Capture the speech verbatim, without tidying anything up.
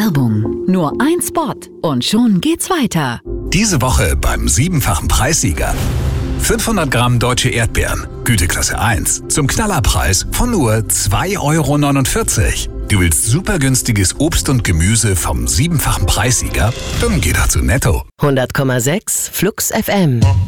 Werbung. Nur ein Spot und schon geht's weiter. Diese Woche beim siebenfachen Preissieger. fünfhundert Gramm deutsche Erdbeeren, Güteklasse eins, zum Knallerpreis von nur zwei Euro neunundvierzig. Du willst super günstiges Obst und Gemüse vom siebenfachen Preissieger? Dann geh doch zu Netto. hundert Komma sechs Flux F M.